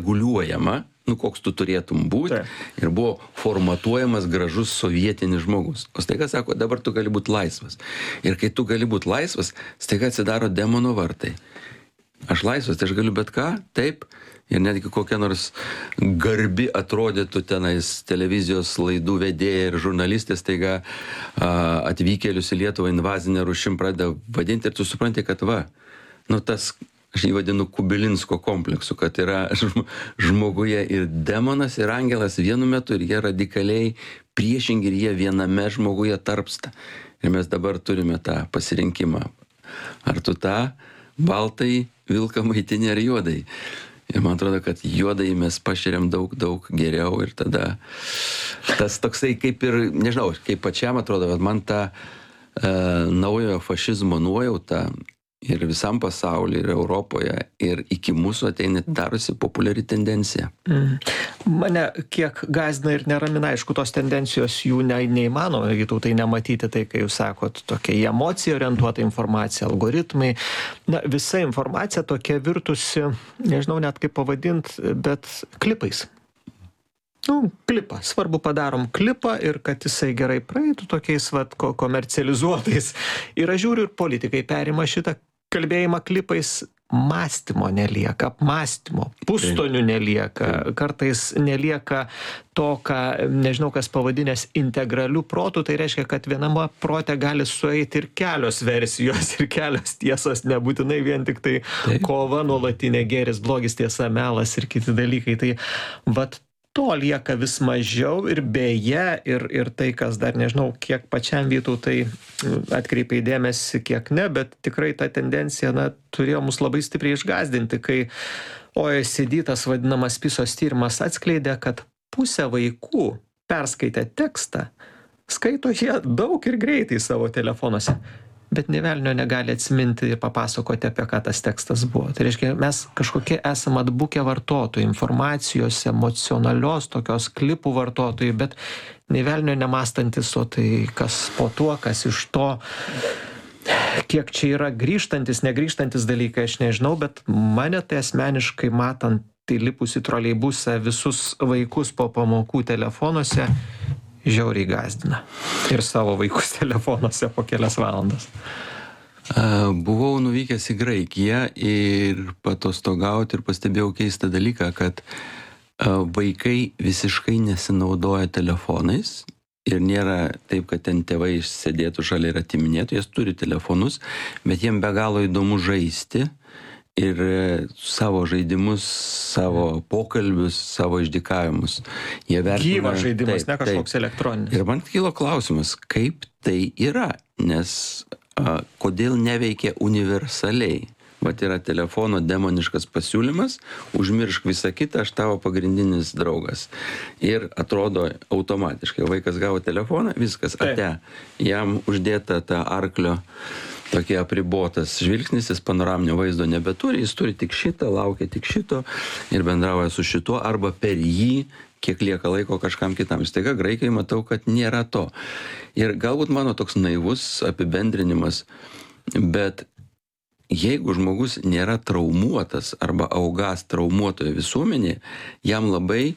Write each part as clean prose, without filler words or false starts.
reguliuojama, koks tu turėtum būti, ir buvo formatuojamas gražus sovietinis žmogus. O staiga sako, dabar tu gali būti laisvas. Ir kai tu gali būti laisvas, staiga atsidaro demono vartai. Aš laisvas, tai aš galiu bet ką, taip, ir netgi kokia nors garbi atrodytų tenais televizijos laidų vedėja ir žurnalistė staiga atvykėlius į Lietuvą invazinę rūšim pradeda vadinti, ir tu supranti, kad tas, aš jį vadinu Kubilinsko kompleksu, kad yra žmoguje ir demonas, ir angelas vienu metu, ir jie radikaliai priešingi, ir jie viename žmoguje tarpsta. Ir mes dabar turime tą pasirinkimą. Ar tu tą baltai vilką maitini ar juodai? Ir man atrodo, kad juodai mes pašeriam daug geriau, ir tada tas toksai kaip ir, nežinau, kaip pačiam atrodo, kad man ta naujojo fašizmo nuojauta ir visam pasaulyje, ir Europoje, ir iki mūsų ateina darosi populiari tendencija. Mane kiek gąsdina ir neramina, aišku, tos tendencijos jų neįmanoma, tai nematyti, tai, kai jūs sakot, tokia į emociją orientuota informacija, algoritmai. Visa informacija tokia virtusi, nežinau net kaip pavadint, bet klipais. Klipą. Svarbu padarom klipą, ir kad jisai gerai praeitų tokiais komercializuotais. Ir aš žiūriu, ir politikai perima šitą kalbėjimą klipais, mąstymo nelieka, apmąstymo, pustonių nelieka, kartais nelieka to, ką, nežinau, kas pavadinęs integraliu protu, tai reiškia, kad viename prote gali sueiti ir kelios versijos, ir kelios tiesos, nebūtinai vien tik tai kova nuolatinė, gėris, blogis, tiesa, melas ir kiti dalykai. Tai to lieka vis mažiau, ir beje, ir tai, kas dar nežinau, kiek pačiam Vytautai atkreipė dėmesį, kiek ne, bet tikrai ta tendencija turėjo mus labai stipriai išgąsdinti, kai OECD, tas vadinamas PISOS tyrimas, atskleidė, kad pusė vaikų perskaitę tekstą skaito jie daug ir greitai savo telefonuose, bet nė velnio negali atsiminti ir papasakoti, apie ką tas tekstas buvo. Tai reiškia, mes kažkokie esam atbukę vartotojai, informacijos, emocionalios, tokios klipų vartotojai, bet nė velnio nemąstantis, o tai kas po tuo, kas iš to, kiek čia yra grįžtantis, negrįžtantis dalykai, aš nežinau, bet mane tai asmeniškai matant, tai lipus į troleibusą visus vaikus po pamokų telefonuose, žiauriai gąsdina. Ir savo vaikus telefonuose po kelias valandas. Buvau nuvykęs į Graikiją ir patostogauti, ir pastebėjau keistą dalyką, kad vaikai visiškai nesinaudoja telefonais, ir nėra taip, kad ten tėvai sėdėtų šalia ir atiminėtų, jie turi telefonus, bet jiem be galo įdomu žaisti ir savo žaidimus, savo pokalbius, savo išdykavimus. Gyvas žaidimas, ne kažkoks elektroninis. Ir man kilo klausimas, kaip tai yra, nes kodėl neveikia universaliai. Yra telefono demoniškas pasiūlymas, užmiršk visą kitą, aš tavo pagrindinis draugas. Ir atrodo automatiškai, vaikas gavo telefoną, viskas, ate, jam uždėta ta arklio tokie apribotas žvilgsnis, jis panoraminio vaizdo nebeturi, jis turi tik šitą, laukia tik šito ir bendrauja su šituo, arba per jį, kiek lieka laiko kažkam kitam. Staiga graikai matau, kad nėra to. Ir galbūt mano toks naivus apibendrinimas, bet jeigu žmogus nėra traumuotas arba augas traumuotoje visuomenėje, jam labai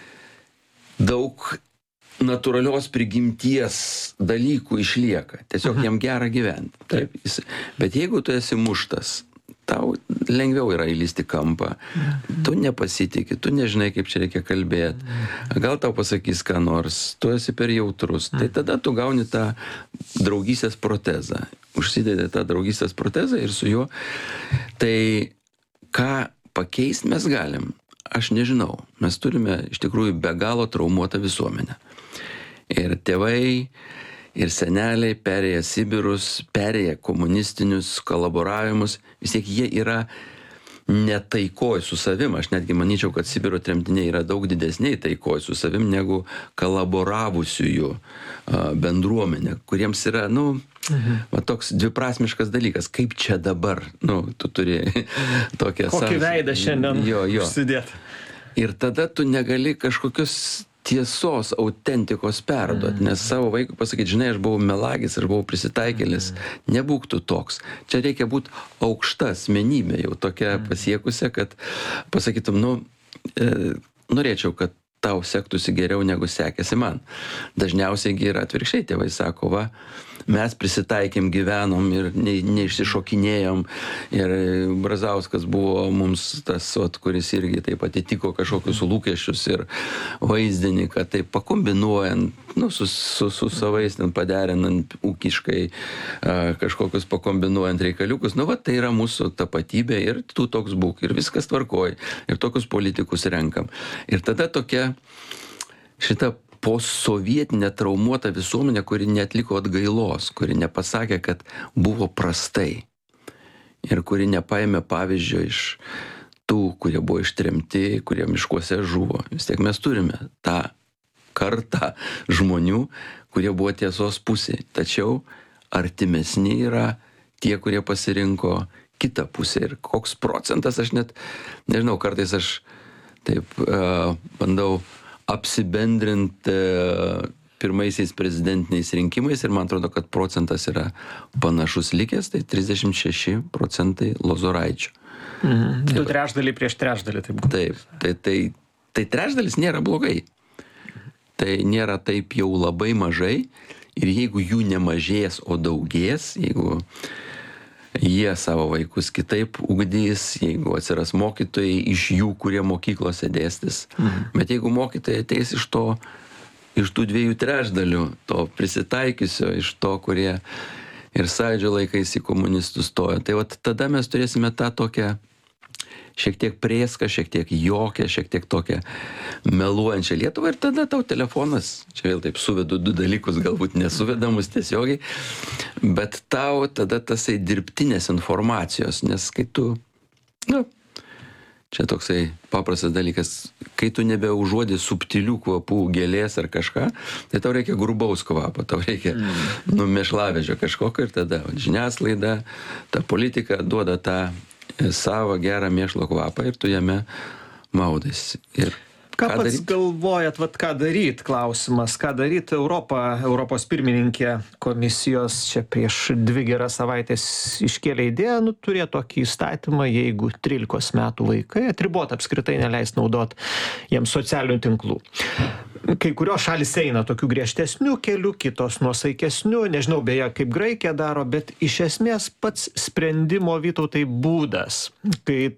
daug natūralios prigimties dalykų išlieka. Tiesiog jam gera gyventi. Taip. Bet jeigu tu esi muštas, tau lengviau yra įlysti kampą. Tu nepasitikė, tu nežinai, kaip čia reikia kalbėti. Gal tau pasakys ką nors, tu esi per jautrus. Tai tada tu gauni tą draugystės protezą. Užsidedi tą draugystės protezą ir su juo. Tai ką pakeisti mes galim? Aš nežinau. Mes turime iš tikrųjų be galo traumuotą visuomenę. Ir tėvai, ir seneliai perėję Sibirus, perėję komunistinius kolaboravimus, vis tiek jie yra netaikoj su savim. Aš netgi manyčiau, kad Sibiro tremtiniai yra daug didesniai taikoj su savim negu kolaboravusiųjų bendruomenė, kuriems yra, toks dviprasmiškas dalykas. Kaip čia dabar? Tu turi tokią... Kokį veidą šiandien užsidėti? Ir tada tu negali kažkokios tiesos, autentikos perduoti, nes savo vaikui pasakyti, žinai, aš buvau melagis, aš buvau prisitaikėlis, nebūk tu toks. Čia reikia būti aukšta asmenybė, jau tokia pasiekusia, kad pasakytum, norėčiau, kad tau sektųsi geriau negu sekėsi man. Dažniausiai yra atvirkščiai, tėvai sako, va, mes prisitaikėm, gyvenom ir neišsišokinėjom. Ir Brazauskas buvo mums tas, kuris irgi taip atitiko kažkokius lūkesčius ir vaizdinį, kad taip pakombinuojant, su savais, paderinant ūkiškai kažkokius pakombinuojant reikaliukus, tai yra mūsų tapatybė ir tu toks būk ir viskas tvarkoj ir tokius politikus renkam. Ir tada tokia šita posovietinė traumuota visuomenė, kuri neatliko atgailos, kuri nepasakė, kad buvo prastai ir kuri nepaėmė pavyzdžio iš tų, kurie buvo ištremti, kurie miškuose žuvo. Vis tiek mes turime tą kartą žmonių, kurie buvo tiesos pusėje. Tačiau artimesni yra tie, kurie pasirinko kitą pusę. Ir koks procentas, aš net nežinau, kartais aš taip bandau apsibendrinti pirmaisiais prezidentiniais rinkimais ir man atrodo, kad procentas yra panašus likęs, tai 36% Lozoraičių. Du trečdaliai prieš trečdalį, taip. Taip, tai trečdalis nėra blogai. Tai nėra taip jau labai mažai ir jeigu jų nemažės, o daugės, jeigu jie savo vaikus kitaip ugdys, jeigu atsiras mokytojai iš jų, kurie mokyklose dėstys. Bet jeigu mokytojai ateis iš tų 2 trečdalių, to prisitaikiusio, iš to, kurie ir Sąjūdžio laikais į komunistus stojo, tai tada mes turėsime tą tokią šiek tiek prėską, šiek tiek jokę, šiek tiek tokią meluojančią Lietuvą ir tada tau telefonas, čia vėl taip suvedu 2 dalykus, galbūt nesuvedamus tiesiogiai, bet tau tada tasai dirbtinės informacijos, nes kai tu, čia toksai paprastas dalykas, kai tu nebeužuodi subtilių kvapų gėlės ar kažką, tai tau reikia grubaus kvapo, tau reikia mėšlavežio kažkokio ir tada žiniasklaida, ta politika duoda tą savo gerą mėšlo kvapą ir tu jame maudais. Ir ką pats galvojat, ką daryt, klausimas, ką daryt Europos pirmininkė komisijos čia prieš 2 geras savaitės iškėlė idėją, turėt tokį įstatymą, jeigu 13 metų vaikai atribot apskritai neleis naudot jiems socialinių tinklų. Kai kurios šalys eina tokių griežtesnių kelių, kitos nuosaikesnių, nežinau beje, kaip Graikija daro, bet iš esmės pats sprendimo, Vytautai, būdas, kai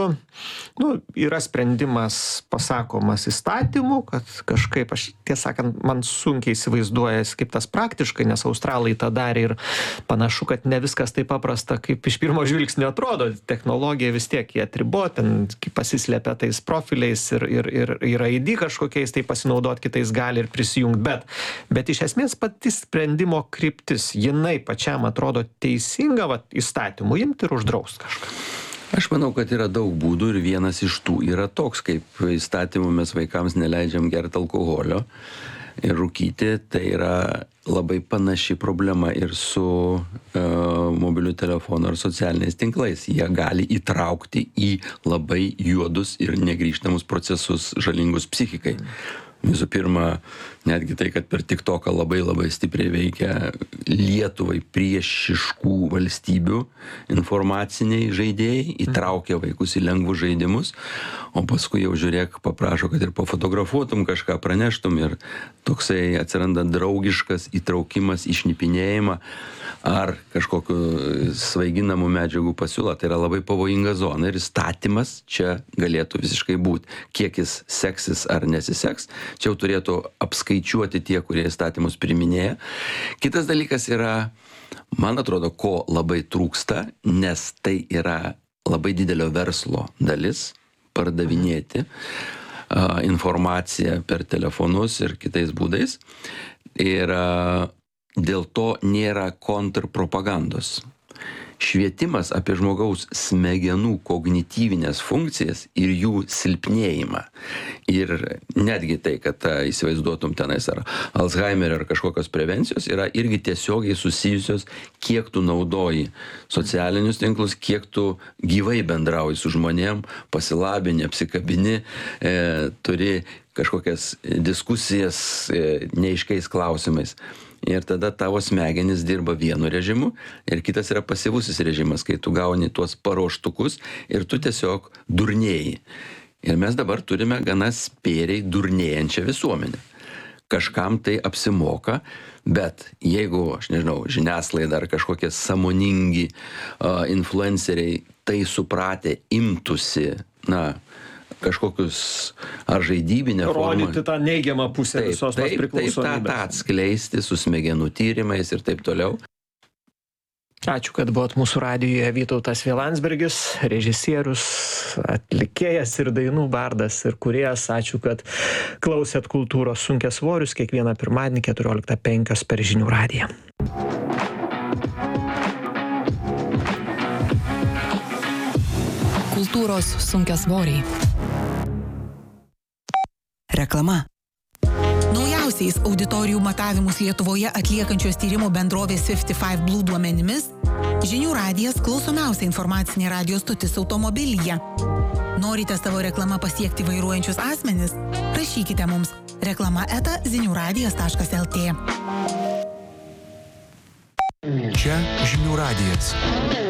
yra sprendimas pasakomas įstatymu, kad kažkaip, aš tiesąkant, man sunkiai įsivaizduojas, kaip tas praktiškai, nes australai tą darė ir panašu, kad ne viskas taip paprasta, kaip iš pirmo žvilgsnio atrodo. Technologija vis tiek jie atribot, ten pasislėpia tais profiliais ir ID kažkokiais, tai pasinaudot kitais gali ir prisijungti, bet iš esmės pati sprendimo kryptis, jinai pačiam atrodo teisinga, įstatymu imti ir uždraust kažką. Aš manau, kad yra daug būdų ir vienas iš tų yra toks, kaip įstatymu mes vaikams neleidžiam gerti alkoholio ir rūkyti, tai yra labai panaši problema ir su mobiliu telefonu ar socialiniais tinklais. Jie gali įtraukti į labai juodus ir negrįžtamus procesus žalingus psichikai. Visų pirma, netgi tai, kad per TikToką labai stipriai veikia Lietuvai priešiškų valstybių informaciniai žaidėjai, įtraukia vaikus į lengvus žaidimus, o paskui jau žiūrėk, paprašo, kad ir pafotografuotum kažką, praneštum ir toksai atsiranda draugiškas įtraukimas, išnipinėjimą ar kažkokiu svaiginamų medžiagų pasiūlą. Tai yra labai pavojinga zona ir įstatymas čia galėtų visiškai būti. Kiek jis seksis ar nesiseks, čia jau turėtų apskaičiuoti tie, kurie įstatymus priminėja. Kitas dalykas yra, man atrodo, ko labai trūksta, nes tai yra labai didelio verslo dalis pardavinėti informaciją per telefonus ir kitais būdais. Ir dėl to nėra kontrpropagandos. Švietimas apie žmogaus smegenų kognityvinės funkcijas ir jų silpnėjimą. Ir netgi tai, kad įsivaizduotum tenais ar Alzheimerio ar kažkokios prevencijos yra irgi tiesiogiai susijusios, kiek tu naudoji socialinius tinklus, kiek tu gyvai bendrauji su žmonėm, pasilabini, apsikabini, turi kažkokias diskusijas neaiškiais klausimais. Ir tada tavo smegenys dirba vienu režimu ir kitas yra pasyvusis režimas, kai tu gauni tuos paruoštukus ir tu tiesiog durnėji. Ir mes dabar turime gana spėriai durnėjančią visuomenę. Kažkam tai apsimoka, bet jeigu, aš nežinau, žiniasklaida ar kažkokie sąmoningi influenceriai tai supratę imtųsi, kažkokius ar žaidybinę formą. Rodyti tą neigiamą pusę visos tos priklausomybės. Taip, tą atskleisti su smegenų tyrimais ir taip toliau. Ačiū, kad buvot mūsų radijuje. Vytautas V. Landsbergis, režisierius, atlikėjas ir dainų bardas ir kūrėjas. Ačiū, kad klausėt Kultūros sunkiasvorius kiekvieną pirmadienį 14:05 per Žinių radiją. Kultūros sunkiasvoriai. Reklama. Naujausiais auditorijų matavimus Lietuvoje atliekančios tyrimų bendrovės 55 Blue duomenimis Žinių radijas klausomiausia informacinė radijo stotis automobilyje. Norite savo reklamą pasiekti vairuojančius asmenis? Rašykite mums reklama@ziniuradijas.lt. Čia Žinių radijas.